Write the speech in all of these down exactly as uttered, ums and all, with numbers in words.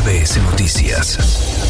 B S Noticias.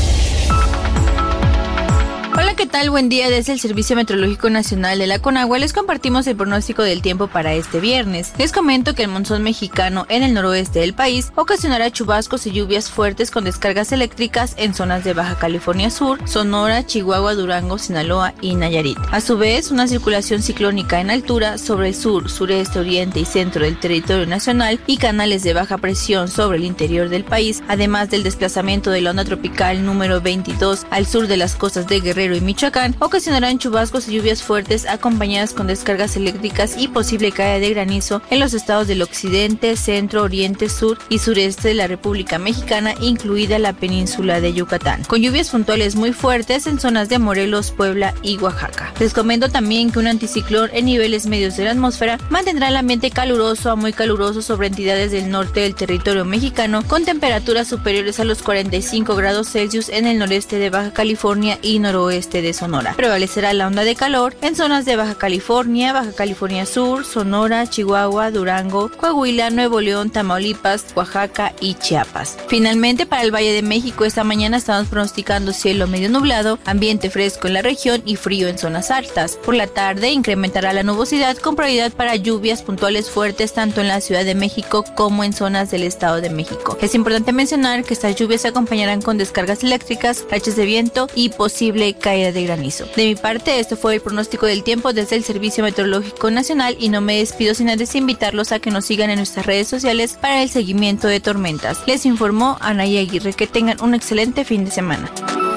Hola, ¿qué tal? Buen día. Desde el Servicio Meteorológico Nacional de la Conagua les compartimos el pronóstico del tiempo para este viernes. Les comento que el monzón mexicano en el noroeste del país ocasionará chubascos y lluvias fuertes con descargas eléctricas en zonas de Baja California Sur, Sonora, Chihuahua, Durango, Sinaloa y Nayarit. A su vez, una circulación ciclónica en altura sobre el sur, sureste, oriente y centro del territorio nacional y canales de baja presión sobre el interior del país, además del desplazamiento de la onda tropical número veintidós al sur de las costas de Guerrero y Michoacán, ocasionarán chubascos y lluvias fuertes acompañadas con descargas eléctricas y posible caída de granizo en los estados del occidente, centro, oriente, sur y sureste de la República Mexicana, incluida la península de Yucatán, con lluvias puntuales muy fuertes en zonas de Morelos, Puebla y Oaxaca. Les comento también que un anticiclón en niveles medios de la atmósfera mantendrá el ambiente caluroso a muy caluroso sobre entidades del norte del territorio mexicano, con temperaturas superiores a los cuarenta y cinco grados Celsius en el noreste de Baja California y noroeste de Sonora. Prevalecerá la onda de calor en zonas de Baja California, Baja California Sur, Sonora, Chihuahua, Durango, Coahuila, Nuevo León, Tamaulipas, Oaxaca y Chiapas. Finalmente, para el Valle de México, esta mañana estamos pronosticando cielo medio nublado, ambiente fresco en la región y frío en zonas altas. Por la tarde incrementará la nubosidad con probabilidad para lluvias puntuales fuertes tanto en la Ciudad de México como en zonas del Estado de México. Es importante mencionar que estas lluvias se acompañarán con descargas eléctricas, rachas de viento y posible caída de granizo. De mi parte, esto fue el pronóstico del tiempo desde el Servicio Meteorológico Nacional y no me despido sin antes invitarlos a que nos sigan en nuestras redes sociales para el seguimiento de tormentas. Les informó Anaí Aguirre. Que tengan un excelente fin de semana.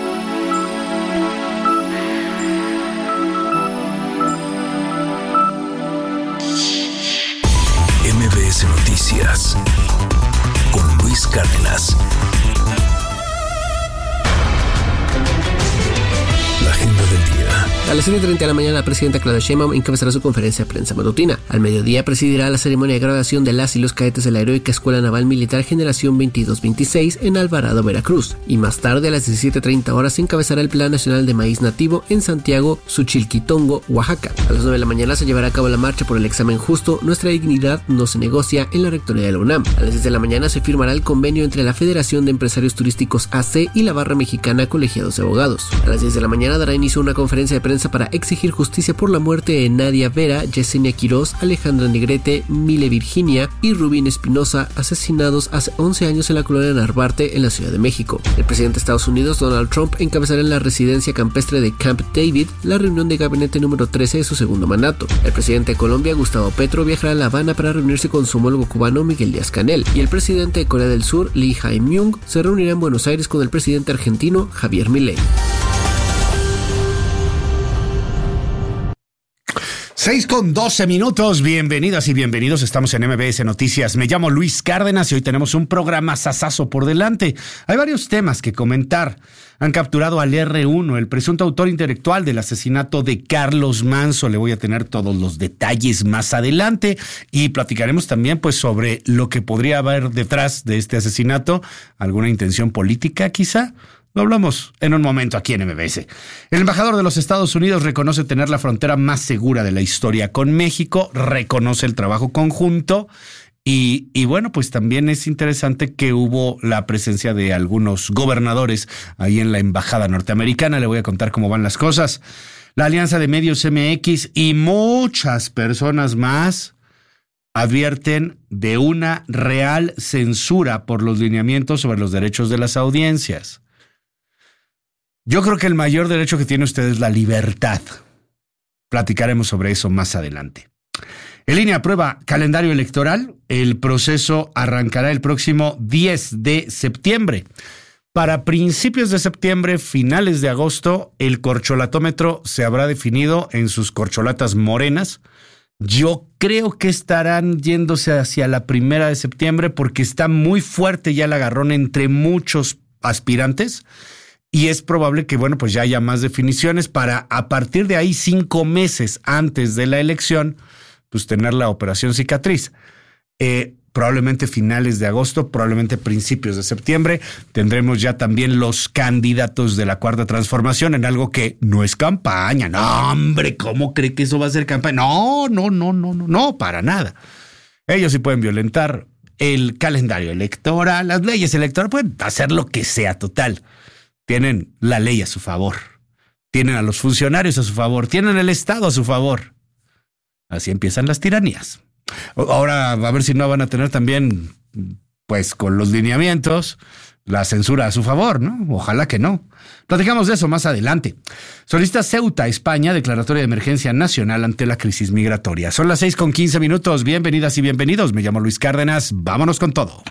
M B S Noticias con Luis Cárdenas. La agenda del día. A las siete y treinta de la mañana, la presidenta Claudia Sheinbaum encabezará su conferencia de prensa matutina. Al mediodía presidirá la ceremonia de graduación de las y los cadetes de la Heroica Escuela Naval Militar Generación veintidós veintiséis en Alvarado, Veracruz. Y más tarde, a las diecisiete treinta horas, se encabezará el Plan Nacional de Maíz Nativo en Santiago, Suchilquitongo, Oaxaca. A las nueve de la mañana se llevará a cabo la marcha por el examen justo Nuestra dignidad no se negocia en la rectoría de la UNAM. A las diez de la mañana se firmará el convenio entre la Federación de Empresarios Turísticos A C y la Barra Mexicana Colegiados de Abogados. A las diez de la mañana dará inicio a una conferencia de prensa para exigir justicia por la muerte de Nadia Vera, Yesenia Quiroz, Alejandra Negrete, Mile Virginia y Rubín Espinosa, asesinados hace once años en la colonia Narvarte, en la Ciudad de México. El presidente de Estados Unidos, Donald Trump, encabezará en la residencia campestre de Camp David la reunión de gabinete número trece de su segundo mandato. El presidente de Colombia, Gustavo Petro, viajará a La Habana para reunirse con su homólogo cubano, Miguel Díaz-Canel, y el presidente de Corea del Sur, Lee Jae-myung, se reunirá en Buenos Aires con el presidente argentino, Javier Milei. seis con doce minutos, bienvenidas y bienvenidos, estamos en M B S Noticias. Me llamo Luis Cárdenas y hoy tenemos un programa sasazo por delante. Hay varios temas que comentar. Han capturado al erre uno, el presunto autor intelectual del asesinato de Carlos Manzo. Le voy a tener todos los detalles más adelante y platicaremos también pues sobre lo que podría haber detrás de este asesinato. ¿Alguna intención política quizá? Lo hablamos en un momento aquí en M B S. El embajador de los Estados Unidos reconoce tener la frontera más segura de la historia con México, reconoce el trabajo conjunto y, y bueno, pues también es interesante que hubo la presencia de algunos gobernadores ahí en la embajada norteamericana. Le voy a contar cómo van las cosas. La Alianza de Medios M X y muchas personas más advierten de una real censura por los lineamientos sobre los derechos de las audiencias. Yo creo que el mayor derecho que tiene usted es la libertad. Platicaremos sobre eso más adelante. En línea aprueba calendario electoral. El proceso arrancará el próximo diez de septiembre. Para principios de septiembre, finales de agosto, el corcholatómetro se habrá definido en sus corcholatas morenas. Yo creo que estarán yéndose hacia la primera de septiembre porque está muy fuerte ya el agarrón entre muchos aspirantes. Y es probable que, bueno, pues ya haya más definiciones para, a partir de ahí, cinco meses antes de la elección, pues tener la operación cicatriz. Eh, probablemente finales de agosto, probablemente principios de septiembre, tendremos ya también los candidatos de la Cuarta Transformación en algo que no es campaña. No, hombre, ¿cómo cree que eso va a ser campaña? No, no, no, no, no, no, para nada. Ellos sí pueden violentar el calendario electoral, las leyes electorales, pueden hacer lo que sea, total. Tienen la ley a su favor, tienen a los funcionarios a su favor, tienen el Estado a su favor. Así empiezan las tiranías. Ahora, a ver si no van a tener también, pues con los lineamientos, la censura a su favor, ¿no? Ojalá que no. Platicamos de eso más adelante. Solicita Ceuta, España, declaratoria de emergencia nacional ante la crisis migratoria. Son las seis con quince minutos. Bienvenidas y bienvenidos. Me llamo Luis Cárdenas. Vámonos con todo.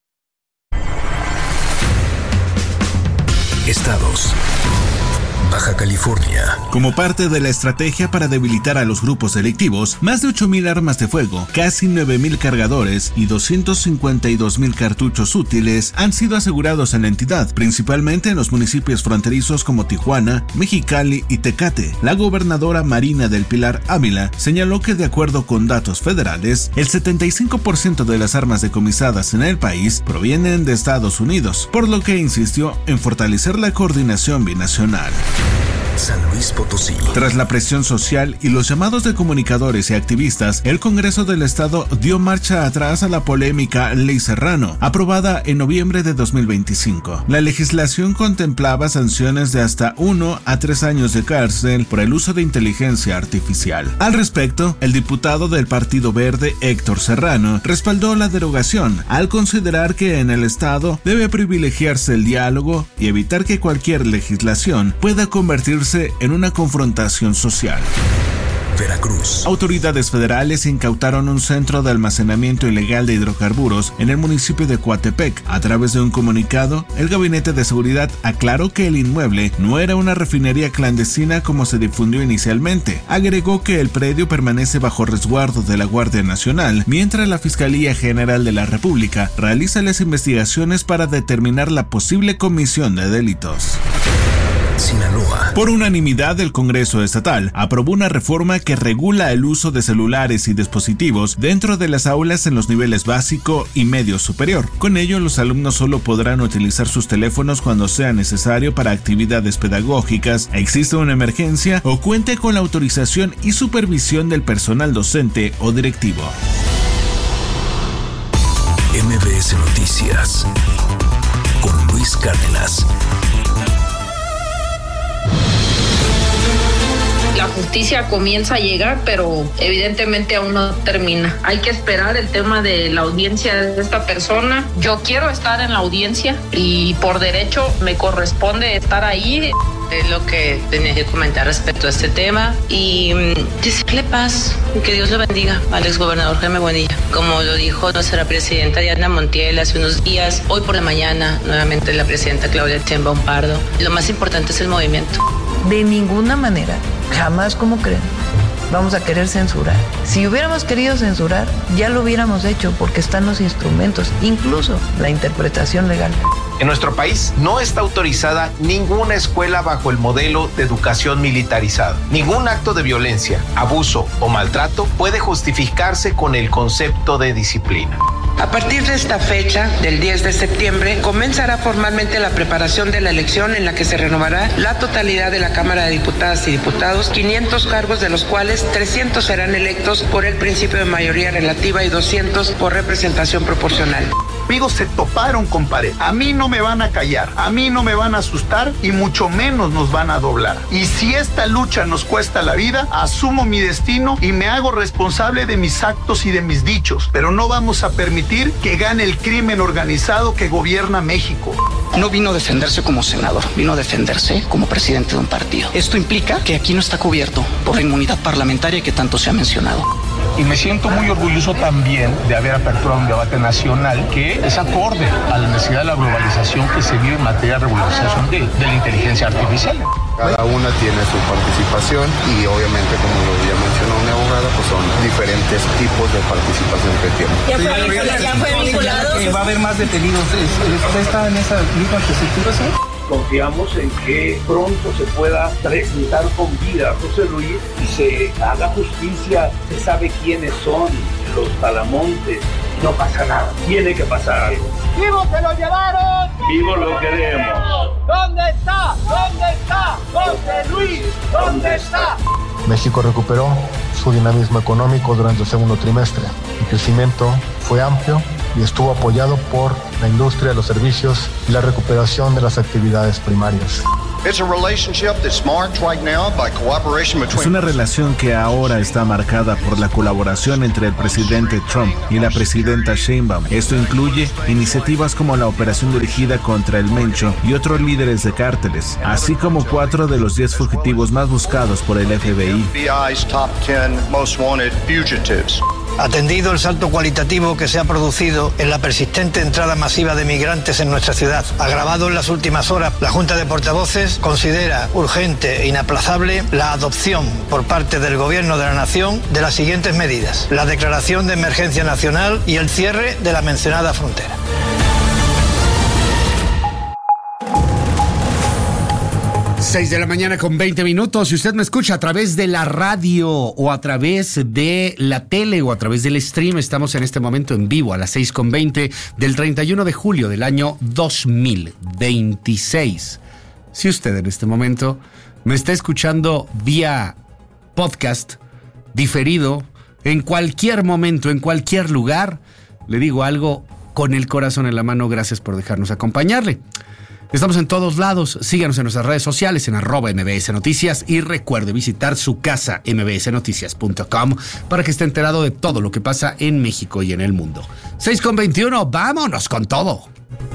Estados. Baja California. Como parte de la estrategia para debilitar a los grupos delictivos, más de ocho mil armas de fuego, casi nueve mil cargadores y doscientos cincuenta y dos mil cartuchos útiles han sido asegurados en la entidad, principalmente en los municipios fronterizos como Tijuana, Mexicali y Tecate. La gobernadora Marina del Pilar Ávila señaló que, de acuerdo con datos federales, el setenta y cinco por ciento de las armas decomisadas en el país provienen de Estados Unidos, por lo que insistió en fortalecer la coordinación binacional. San Luis Potosí. Tras la presión social y los llamados de comunicadores y activistas, el Congreso del Estado dio marcha atrás a la polémica Ley Serrano, aprobada en noviembre de dos mil veinticinco. La legislación contemplaba sanciones de hasta uno a tres años de cárcel por el uso de inteligencia artificial. Al respecto, el diputado del Partido Verde, Héctor Serrano, respaldó la derogación al considerar que en el Estado debe privilegiarse el diálogo y evitar que cualquier legislación pueda convertirse en una confrontación social. Veracruz. Autoridades federales incautaron un centro de almacenamiento ilegal de hidrocarburos en el municipio de Coatepec. A través de un comunicado, el Gabinete de Seguridad aclaró que el inmueble no era una refinería clandestina como se difundió inicialmente. Agregó que el predio permanece bajo resguardo de la Guardia Nacional, mientras la Fiscalía General de la República realiza las investigaciones para determinar la posible comisión de delitos. Sinaloa. Por unanimidad, el Congreso Estatal aprobó una reforma que regula el uso de celulares y dispositivos dentro de las aulas en los niveles básico y medio superior. Con ello, los alumnos solo podrán utilizar sus teléfonos cuando sea necesario para actividades pedagógicas, exista una emergencia o cuente con la autorización y supervisión del personal docente o directivo. M B S Noticias con Luis Cárdenas. La justicia comienza a llegar, pero evidentemente aún no termina. Hay que esperar el tema de la audiencia de esta persona. Yo quiero estar en la audiencia y por derecho me corresponde estar ahí. Es lo que tenía que comentar respecto a este tema y decirle paz, que Dios lo bendiga al exgobernador Jaime Bonilla. Como lo dijo nuestra presidenta Diana Montiel hace unos días, hoy por la mañana nuevamente la presidenta Claudia Sheinbaum Pardo, lo más importante es el movimiento. De ninguna manera, jamás, como creen, vamos a querer censurar. Si hubiéramos querido censurar, ya lo hubiéramos hecho porque están los instrumentos, incluso la interpretación legal. En nuestro país no está autorizada ninguna escuela bajo el modelo de educación militarizada. Ningún acto de violencia, abuso o maltrato puede justificarse con el concepto de disciplina. A partir de esta fecha, del diez de septiembre, comenzará formalmente la preparación de la elección en la que se renovará la totalidad de la Cámara de Diputadas y Diputados, quinientos cargos de los cuales trescientos serán electos por el principio de mayoría relativa y doscientos por representación proporcional. Amigos, se toparon con pared. A mí no me van a callar, a mí no me van a asustar y mucho menos nos van a doblar. Y si esta lucha nos cuesta la vida, asumo mi destino y me hago responsable de mis actos y de mis dichos. Pero no vamos a permitir que gane el crimen organizado que gobierna México. No vino a defenderse como senador, vino a defenderse como presidente de un partido. Esto implica que aquí no está cubierto por la inmunidad parlamentaria que tanto se ha mencionado. Y me siento muy orgulloso también de haber aperturado un debate nacional que es acorde a la necesidad de la globalización que se vive en materia de regularización de, de la inteligencia artificial. Cada una tiene su participación y obviamente, como lo ya mencionó una abogada, pues son diferentes tipos de participación que tienen. ¿Ya fue, ya fue vinculado? ¿Va a haber más detenidos? ¿Usted está en esa misma tesitura, sí? Confiamos en que pronto se pueda presentar con vida a José Luis y se haga justicia, se sabe quiénes son los talamontes, no pasa nada, tiene que pasar algo. ¡Vivo se lo llevaron! ¡Vivo lo queremos! ¿Dónde está? ¿Dónde está? José Luis, ¿dónde está? México recuperó su dinamismo económico durante el segundo trimestre. El crecimiento fue amplio y estuvo apoyado por la industria de los servicios y la recuperación de las actividades primarias. Es una relación que ahora está marcada por la colaboración entre el presidente Trump y la presidenta Sheinbaum. Esto incluye iniciativas como la operación dirigida contra el Mencho y otros líderes de cárteles, así como cuatro de los diez fugitivos más buscados por el F B I. Atendido el salto cualitativo que se ha producido en la persistente entrada masiva de migrantes en nuestra ciudad, agravado en las últimas horas, la Junta de Portavoces considera urgente e inaplazable la adopción por parte del Gobierno de la Nación de las siguientes medidas: la declaración de emergencia nacional y el cierre de la mencionada frontera. seis de la mañana con veinte minutos. Si usted me escucha a través de la radio o a través de la tele o a través del stream, estamos en este momento en vivo a las seis con veinte del treinta y uno de julio del año dos mil veintiséis. Si usted en este momento me está escuchando vía podcast, diferido, en cualquier momento, en cualquier lugar, le digo algo con el corazón en la mano. Gracias por dejarnos acompañarle. Estamos en todos lados. Síganos en nuestras redes sociales en arroba M B S Noticias y recuerde visitar su casa m b s noticias punto com para que esté enterado de todo lo que pasa en México y en el mundo. seis con veintiuno, vámonos con todo.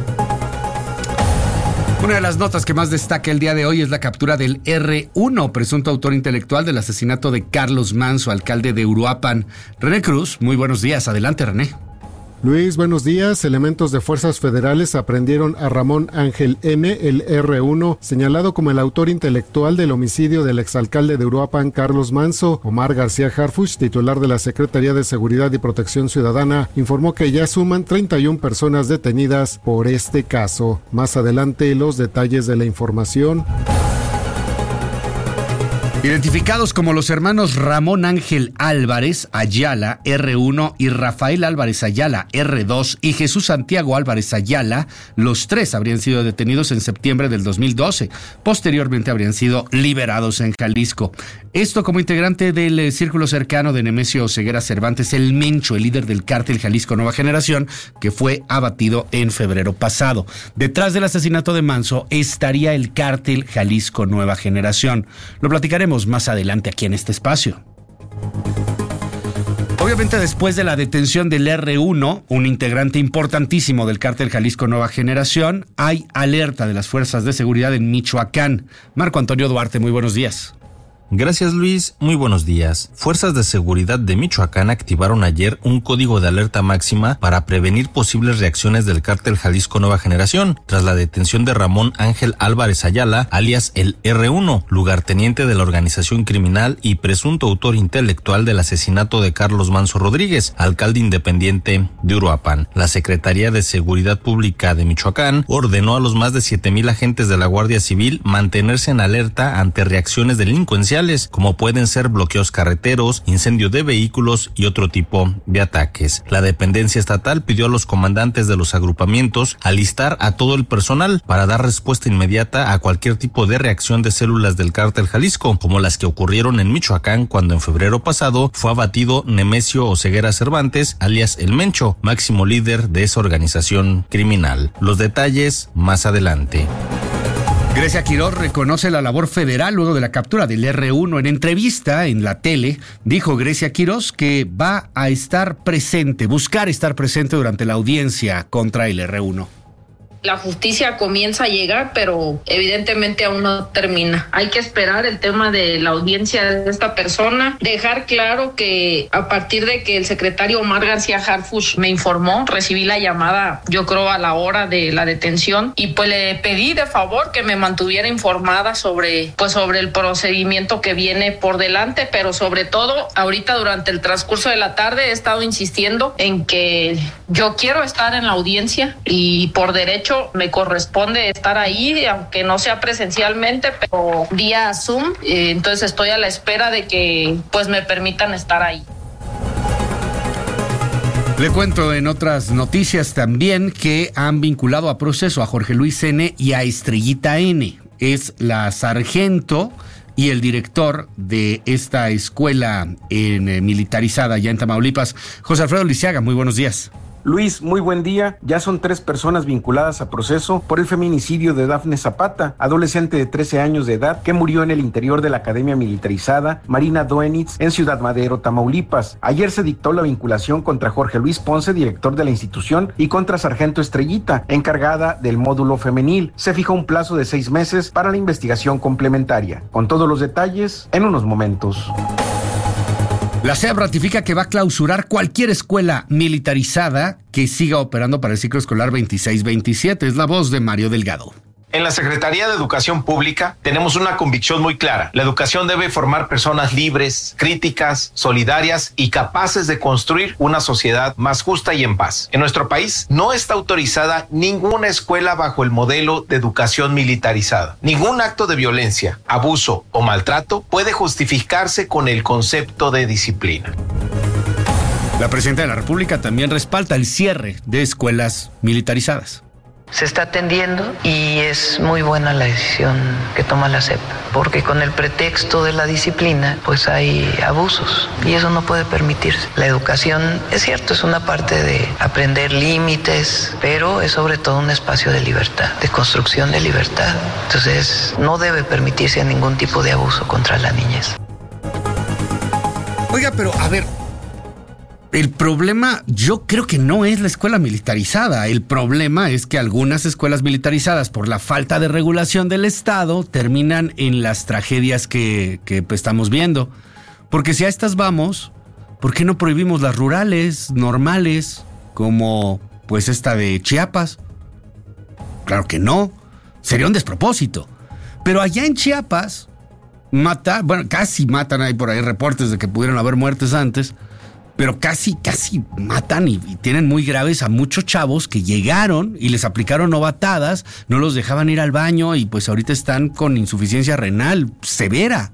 Una de las notas que más destaca el día de hoy es la captura del erre uno, presunto autor intelectual del asesinato de Carlos Manso, alcalde de Uruapan. René Cruz, muy buenos días. Adelante, René. Luis, buenos días. Elementos de fuerzas federales aprendieron a Ramón Ángel M., el erre uno, señalado como el autor intelectual del homicidio del exalcalde de Uruapan, Carlos Manso. Omar García Harfuch, titular de la Secretaría de Seguridad y Protección Ciudadana, informó que ya suman treinta y una personas detenidas por este caso. Más adelante, los detalles de la información. Identificados como los hermanos Ramón Ángel Álvarez Ayala, erre uno, y Rafael Álvarez Ayala, erre dos, y Jesús Santiago Álvarez Ayala, los tres habrían sido detenidos en septiembre del dos mil doce. Posteriormente habrían sido liberados en Jalisco. Esto como integrante del círculo cercano de Nemesio Oseguera Cervantes, el Mencho, el líder del cártel Jalisco Nueva Generación, que fue abatido en febrero pasado. Detrás del asesinato de Manso estaría el cártel Jalisco Nueva Generación. Lo platicaremos más adelante aquí en este espacio. Obviamente, después de la detención del erre uno, un integrante importantísimo del cártel Jalisco Nueva Generación, hay alerta de las fuerzas de seguridad en Michoacán. Marco Antonio Duarte, muy buenos días. Gracias, Luis. Muy buenos días. Fuerzas de seguridad de Michoacán activaron ayer un código de alerta máxima para prevenir posibles reacciones del cártel Jalisco Nueva Generación tras la detención de Ramón Ángel Álvarez Ayala, alias el erre uno, lugarteniente de la organización criminal y presunto autor intelectual del asesinato de Carlos Manso Rodríguez, alcalde independiente de Uruapan. La Secretaría de Seguridad Pública de Michoacán ordenó a los más de siete mil agentes de la Guardia Civil mantenerse en alerta ante reacciones delincuenciales, como pueden ser bloqueos carreteros, incendio de vehículos y otro tipo de ataques. La dependencia estatal pidió a los comandantes de los agrupamientos alistar a todo el personal para dar respuesta inmediata a cualquier tipo de reacción de células del cártel Jalisco, como las que ocurrieron en Michoacán cuando en febrero pasado fue abatido Nemesio Oseguera Cervantes, alias El Mencho, máximo líder de esa organización criminal. Los detalles más adelante. Grecia Quirós reconoce la labor federal luego de la captura del erre uno. En entrevista en la tele, dijo Grecia Quirós que va a estar presente, buscar estar presente durante la audiencia contra el erre uno. La justicia comienza a llegar, pero evidentemente aún no termina. Hay que esperar el tema de la audiencia de esta persona. Dejar claro que a partir de que el secretario Omar García Harfuch me informó, recibí la llamada, yo creo, a la hora de la detención, y pues le pedí de favor que me mantuviera informada sobre, pues, sobre el procedimiento que viene por delante, pero sobre todo ahorita durante el transcurso de la tarde he estado insistiendo en que yo quiero estar en la audiencia y por derecho me corresponde estar ahí, aunque no sea presencialmente, pero vía Zoom. Eh, entonces estoy a la espera de que pues me permitan estar ahí. Le cuento en otras noticias también que han vinculado a proceso a Jorge Luis N. y a Estrellita N. Es la sargento y el director de esta escuela en, eh, militarizada ya en Tamaulipas. José Alfredo Lisiaga, muy buenos días. Luis, muy buen día. Ya son tres personas vinculadas a proceso por el feminicidio de Dafne Zapata, adolescente de trece años de edad que murió en el interior de la Academia Militarizada Marina Doenitz en Ciudad Madero, Tamaulipas. Ayer se dictó la vinculación contra Jorge Luis Ponce, director de la institución, y contra Sargento Estrellita, encargada del módulo femenil. Se fijó un plazo de seis meses para la investigación complementaria. Con todos los detalles, en unos momentos. La S E P ratifica que va a clausurar cualquier escuela militarizada que siga operando para el ciclo escolar veintiséis veintisiete. Es la voz de Mario Delgado. En la Secretaría de Educación Pública tenemos una convicción muy clara. La educación debe formar personas libres, críticas, solidarias y capaces de construir una sociedad más justa y en paz. En nuestro país no está autorizada ninguna escuela bajo el modelo de educación militarizada. Ningún acto de violencia, abuso o maltrato puede justificarse con el concepto de disciplina. La Presidenta de la República también respalda el cierre de escuelas militarizadas. Se está atendiendo y es muy buena la decisión que toma la S E P, porque con el pretexto de la disciplina pues hay abusos y eso no puede permitirse. La educación, es cierto, es una parte de aprender límites, pero es sobre todo un espacio de libertad, de construcción de libertad. Entonces no debe permitirse ningún tipo de abuso contra la niñez. Oiga, pero a ver, el problema yo creo que no es la escuela militarizada. El problema es que algunas escuelas militarizadas, por la falta de regulación del Estado, terminan en las tragedias que, que pues, estamos viendo. Porque si a estas vamos, ¿por qué no prohibimos las rurales, normales, como pues esta de Chiapas? Claro que no. Sería un despropósito. Pero allá en Chiapas, mata, bueno, casi matan, hay por ahí reportes de que pudieron haber muertes antes, pero casi, casi matan y, y tienen muy graves a muchos chavos que llegaron y les aplicaron novatadas, no los dejaban ir al baño y pues ahorita están con insuficiencia renal severa.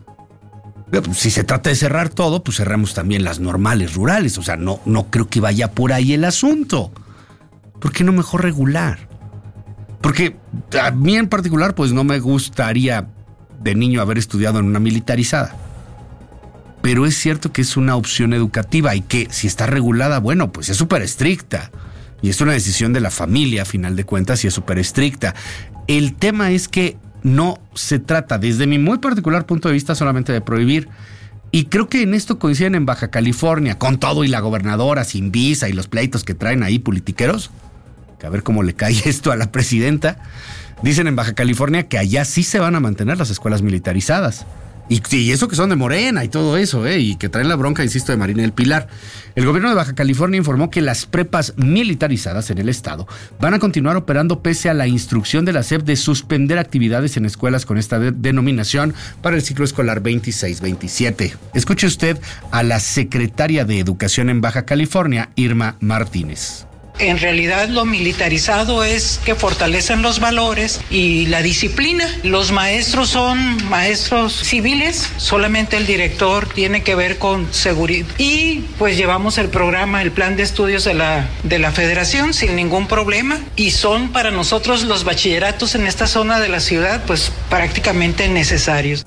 Si se trata de cerrar todo, pues cerramos también las normales rurales. O sea, no, no creo que vaya por ahí el asunto. ¿Por qué no mejor regular? Porque a mí en particular, pues no me gustaría de niño haber estudiado en una militarizada. Pero es cierto que es una opción educativa y que si está regulada, bueno, pues es súper estricta. Y es una decisión de la familia, a final de cuentas, y es súper estricta. El tema es que no se trata, desde mi muy particular punto de vista, solamente de prohibir. Y creo que en esto coinciden en Baja California, con todo y la gobernadora sin visa y los pleitos que traen ahí politiqueros. Que a ver cómo le cae esto a la presidenta. Dicen en Baja California que allá sí se van a mantener las escuelas militarizadas. Y, y eso que son de Morena y todo eso, ¿eh? Y que traen la bronca, insisto, de Marina del Pilar. El gobierno de Baja California informó que las prepas militarizadas en el estado van a continuar operando pese a la instrucción de la S E P de suspender actividades en escuelas con esta de- denominación para el ciclo escolar veintiséis veintisiete. Escuche usted a la secretaria de Educación en Baja California, Irma Martínez. En realidad lo militarizado es que fortalecen los valores y la disciplina. Los maestros son maestros civiles, solamente el director tiene que ver con seguridad. Y pues llevamos el programa, el plan de estudios de la, de la federación sin ningún problema. Y son para nosotros los bachilleratos en esta zona de la ciudad pues prácticamente necesarios.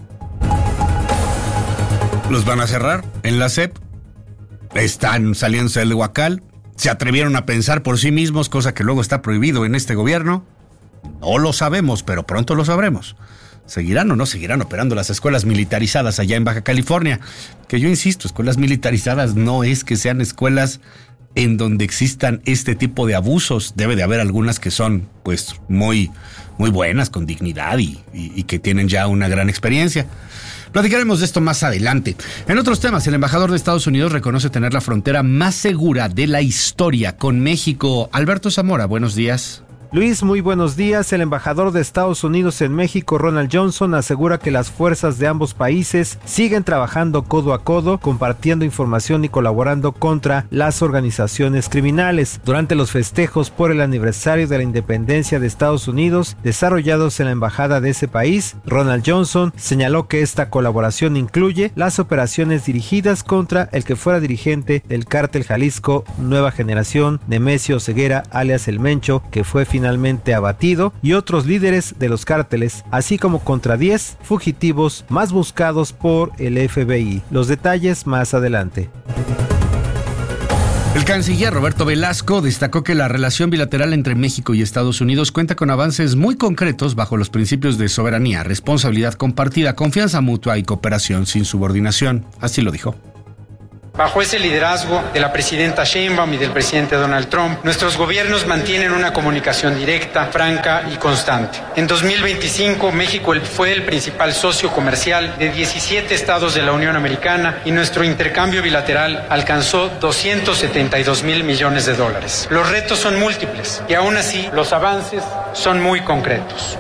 Los van a cerrar en la S E P. Están saliéndose del Huacal. ¿Se atrevieron a pensar por sí mismos, cosa que luego está prohibido en este gobierno? No lo sabemos, pero pronto lo sabremos. ¿Seguirán o no seguirán operando las escuelas militarizadas allá en Baja California? Que yo insisto, escuelas militarizadas no es que sean escuelas en donde existan este tipo de abusos. Debe de haber algunas que son pues muy, muy buenas, con dignidad y, y, y que tienen ya una gran experiencia. Platicaremos de esto más adelante. En otros temas, el embajador de Estados Unidos reconoce tener la frontera más segura de la historia con México. Alberto Zamora, buenos días. Luis, muy buenos días. El embajador de Estados Unidos en México, Ronald Johnson, asegura que las fuerzas de ambos países siguen trabajando codo a codo, compartiendo información y colaborando contra las organizaciones criminales. Durante los festejos por el aniversario de la independencia de Estados Unidos, desarrollados en la embajada de ese país, Ronald Johnson señaló que esta colaboración incluye las operaciones dirigidas contra el que fuera dirigente del cártel Jalisco Nueva Generación, Nemesio Ceguera, alias El Mencho, que fue finalmente finalmente abatido, y otros líderes de los cárteles, así como contra diez fugitivos más buscados por el F B I. Los detalles más adelante. El canciller Roberto Velasco destacó que la relación bilateral entre México y Estados Unidos cuenta con avances muy concretos bajo los principios de soberanía, responsabilidad compartida, confianza mutua y cooperación sin subordinación. Así lo dijo. Bajo ese liderazgo de la presidenta Sheinbaum y del presidente Donald Trump, nuestros gobiernos mantienen una comunicación directa, franca y constante. En dos mil veinticinco, México fue el principal socio comercial de diecisiete estados de la Unión Americana y nuestro intercambio bilateral alcanzó doscientos setenta y dos mil millones de dólares. Los retos son múltiples y aún así los avances son muy concretos.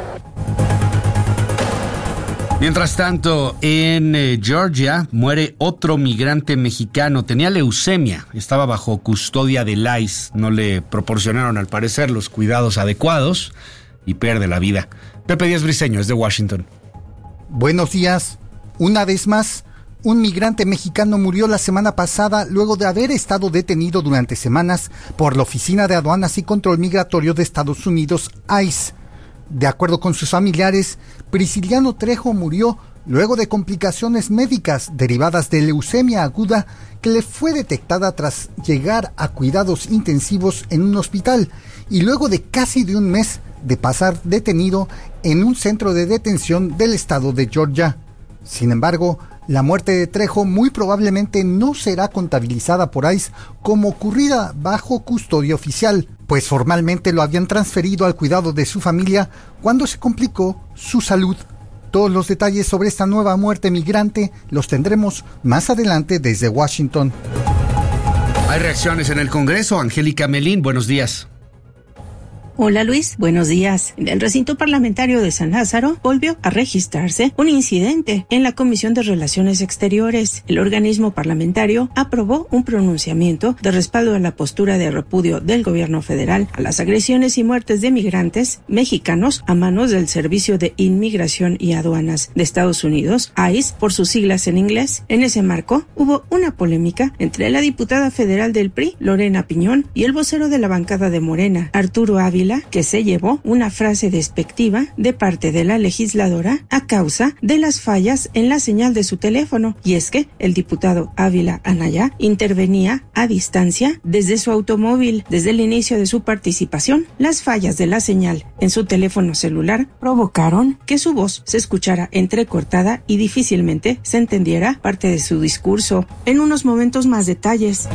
Mientras tanto, en eh, Georgia muere otro migrante mexicano. Tenía leucemia, estaba bajo custodia del I C E. No le proporcionaron, al parecer, los cuidados adecuados y pierde la vida. Pepe Díaz Briceño, es de Washington. Buenos días. Una vez más, un migrante mexicano murió la semana pasada luego de haber estado detenido durante semanas por la Oficina de Aduanas y Control Migratorio de Estados Unidos, I C E. De acuerdo con sus familiares, Prisciliano Trejo murió luego de complicaciones médicas derivadas de leucemia aguda que le fue detectada tras llegar a cuidados intensivos en un hospital y luego de casi de un mes de pasar detenido en un centro de detención del estado de Georgia. Sin embargo, la muerte de Trejo muy probablemente no será contabilizada por I C E como ocurrida bajo custodia oficial, pues formalmente lo habían transferido al cuidado de su familia cuando se complicó su salud. Todos los detalles sobre esta nueva muerte migrante los tendremos más adelante desde Washington. Hay reacciones en el Congreso. Angélica Melín, buenos días. Hola Luis, buenos días. En el recinto parlamentario de San Lázaro volvió a registrarse un incidente en la Comisión de Relaciones Exteriores. El organismo parlamentario aprobó un pronunciamiento de respaldo a la postura de repudio del gobierno federal a las agresiones y muertes de migrantes mexicanos a manos del Servicio de Inmigración y Aduanas de Estados Unidos, I C E por sus siglas en inglés. En ese marco hubo una polémica entre la diputada federal del P R I, Lorena Piñón, y el vocero de la bancada de Morena, Arturo Ávila, que se llevó una frase despectiva de parte de la legisladora a causa de las fallas en la señal de su teléfono. Y es que el diputado Ávila Anaya intervenía a distancia desde su automóvil. Desde el inicio de su participación, las fallas de la señal en su teléfono celular provocaron que su voz se escuchara entrecortada y difícilmente se entendiera parte de su discurso. En unos momentos más detalles.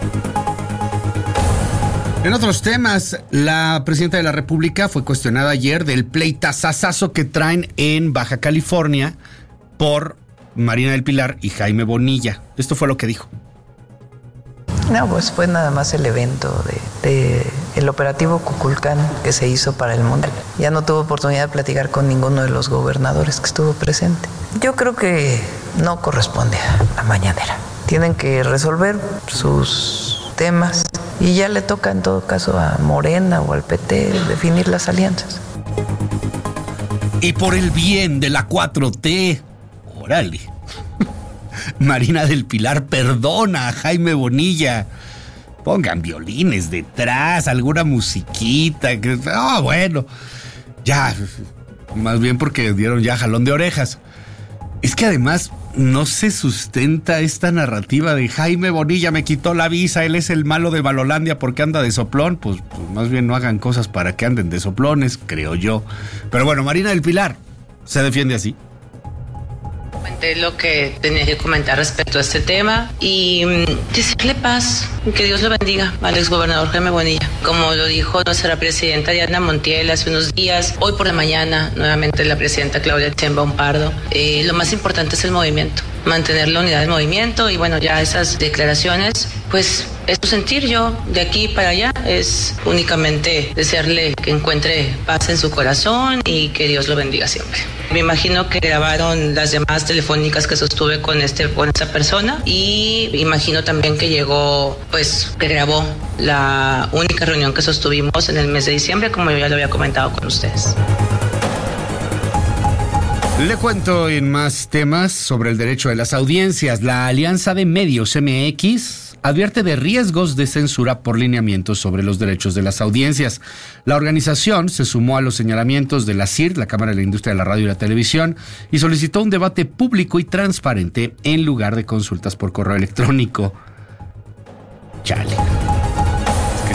En otros temas, la presidenta de la República fue cuestionada ayer del pleitazazazo que traen en Baja California por Marina del Pilar y Jaime Bonilla. Esto fue lo que dijo. No, pues fue nada más el evento de, de el operativo Cuculcán que se hizo para el Mundial. Ya no tuve oportunidad de platicar con ninguno de los gobernadores que estuvo presente. Yo creo que no corresponde a la mañanera. Tienen que resolver sus temas. Y ya le toca en todo caso a Morena o al P T definir las alianzas. Y por el bien de la cuatro T, órale, Marina del Pilar perdona a Jaime Bonilla. Pongan violines detrás, alguna musiquita. Ah, oh, bueno, ya, más bien porque dieron ya jalón de orejas. Es que además no se sustenta esta narrativa de Jaime Bonilla me quitó la visa, él es el malo de Balolandia porque anda de soplón. Pues, pues más bien no hagan cosas para que anden de soplones, creo yo. Pero bueno, Marina del Pilar se defiende así. Comenté lo que tenía que comentar respecto a este tema y um, decirle paz, que Dios lo bendiga al exgobernador Jaime Bonilla. Como lo dijo nuestra presidenta Diana Montiel hace unos días, hoy por la mañana nuevamente la presidenta Claudia Sheinbaum Pardo, eh, lo más importante es el movimiento, mantener la unidad del movimiento y bueno, ya esas declaraciones, pues es su sentir. Yo de aquí para allá es únicamente desearle que encuentre paz en su corazón y que Dios lo bendiga siempre. Me imagino que grabaron las llamadas telefónicas que sostuve con este con esa persona y imagino también que llegó, pues, que grabó la única reunión que sostuvimos en el mes de diciembre, como yo ya lo había comentado con ustedes. Le cuento en más temas sobre el derecho de las audiencias. La Alianza de Medios M X advierte de riesgos de censura por lineamientos sobre los derechos de las audiencias. La organización se sumó a los señalamientos de la C I R, la Cámara de la Industria de la Radio y la Televisión, y solicitó un debate público y transparente en lugar de consultas por correo electrónico. Chale.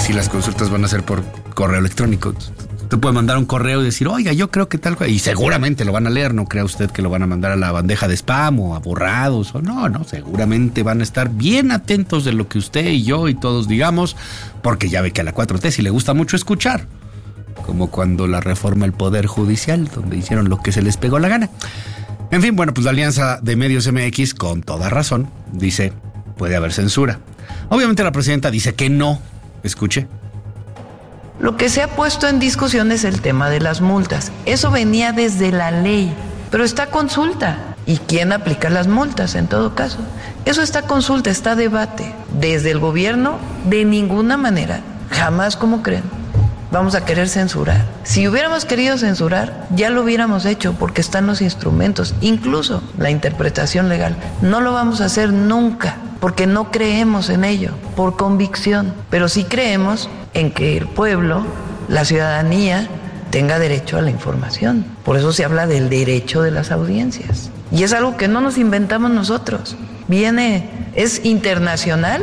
si las consultas van a ser por correo electrónico. Usted puede mandar un correo y decir, oiga, yo creo que tal cosa, y seguramente lo van a leer, no crea usted que lo van a mandar a la bandeja de spam o a borrados, o no, no, seguramente van a estar bien atentos de lo que usted y yo y todos digamos, porque ya ve que a la cuatro T sí le gusta mucho escuchar, como cuando la reforma el Poder Judicial, donde hicieron lo que se les pegó la gana. En fin, bueno, pues la Alianza de Medios M X, con toda razón, dice, puede haber censura. Obviamente la presidenta dice que no, escuche. Lo que se ha puesto en discusión es el tema de las multas. Eso venía desde la ley, pero está a consulta. ¿Y quién aplica las multas en todo caso? Eso está a consulta, está a debate. Desde el gobierno, de ninguna manera, jamás como creen, vamos a querer censurar. Si hubiéramos querido censurar, ya lo hubiéramos hecho porque están los instrumentos, incluso la interpretación legal. No lo vamos a hacer nunca porque no creemos en ello, por convicción, pero sí creemos en que el pueblo, la ciudadanía, tenga derecho a la información. Por eso se habla del derecho de las audiencias. Y es algo que no nos inventamos nosotros. Viene, es internacional.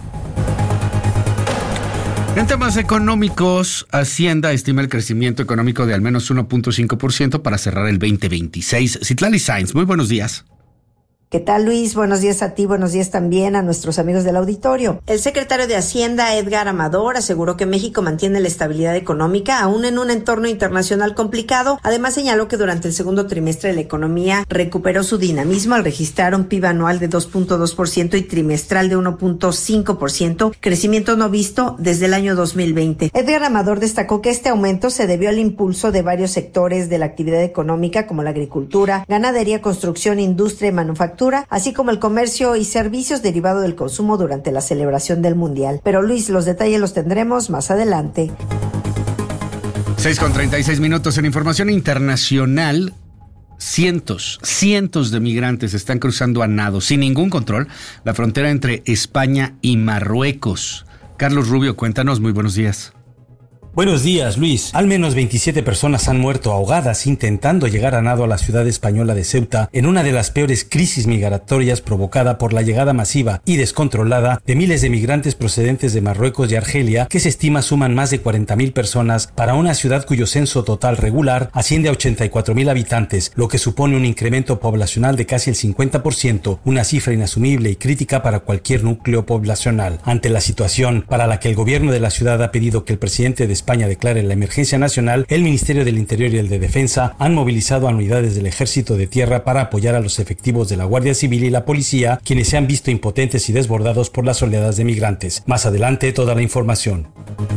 En temas económicos, Hacienda estima el crecimiento económico de al menos uno punto cinco por ciento para cerrar el veinte veintiséis. Citlali Sainz, muy buenos días. ¿Qué tal, Luis? Buenos días a ti, buenos días también a nuestros amigos del auditorio. El secretario de Hacienda, Edgar Amador, aseguró que México mantiene la estabilidad económica aún en un entorno internacional complicado. Además, señaló que durante el segundo trimestre la economía recuperó su dinamismo al registrar un P I B anual de dos punto dos por ciento y trimestral de uno punto cinco por ciento, crecimiento no visto desde el año dos mil veinte. Edgar Amador destacó que este aumento se debió al impulso de varios sectores de la actividad económica como la agricultura, ganadería, construcción, industria y manufactura, así como el comercio y servicios derivado del consumo durante la celebración del Mundial. Pero Luis, los detalles los tendremos más adelante. seis con treinta y seis minutos en información internacional. Cientos, cientos de migrantes están cruzando a nado, sin ningún control, la frontera entre España y Marruecos. Carlos Rubio, cuéntanos, muy buenos días. Buenos días, Luis. Al menos veintisiete personas han muerto ahogadas intentando llegar a nado a la ciudad española de Ceuta en una de las peores crisis migratorias provocada por la llegada masiva y descontrolada de miles de migrantes procedentes de Marruecos y Argelia, que se estima suman más de cuarenta mil personas para una ciudad cuyo censo total regular asciende a ochenta y cuatro mil habitantes, lo que supone un incremento poblacional de casi el cincuenta por ciento, una cifra inasumible y crítica para cualquier núcleo poblacional. Ante la situación, para la que el gobierno de la ciudad ha pedido que el presidente de España declare la emergencia nacional, el Ministerio del Interior y el de Defensa han movilizado a unidades del Ejército de Tierra para apoyar a los efectivos de la Guardia Civil y la Policía, quienes se han visto impotentes y desbordados por las oleadas de migrantes. Más adelante, toda la información.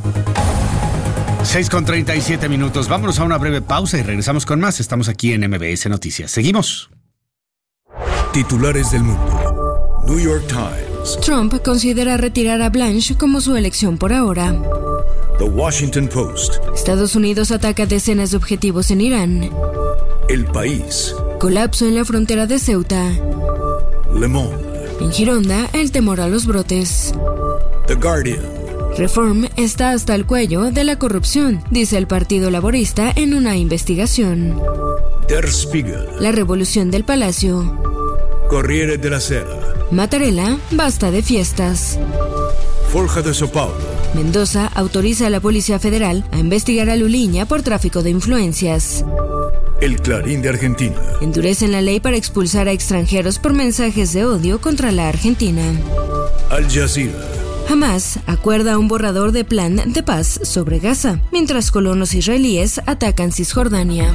seis con treinta y siete minutos. Vámonos a una breve pausa y regresamos con más. Estamos aquí en M B S Noticias. Seguimos. Titulares del mundo. New York Times. Trump considera retirar a Blanche como su elección por ahora. The Washington Post. Estados Unidos ataca decenas de objetivos en Irán. El País. Colapso en la frontera de Ceuta. Le Monde. En Gironda, el temor a los brotes. The Guardian. Reform está hasta el cuello de la corrupción, dice el Partido Laborista en una investigación. Der Spiegel. La revolución del Palacio. Corriere della Sera. Mattarella, basta de fiestas. Folha de São Paulo. Mendoza autoriza a la Policía Federal a investigar a Luliña por tráfico de influencias. El Clarín de Argentina. Endurecen la ley para expulsar a extranjeros por mensajes de odio contra la Argentina. Al Jazeera. Hamás acuerda un borrador de plan de paz sobre Gaza, mientras colonos israelíes atacan Cisjordania.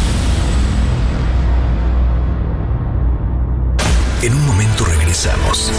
En un momento regresamos.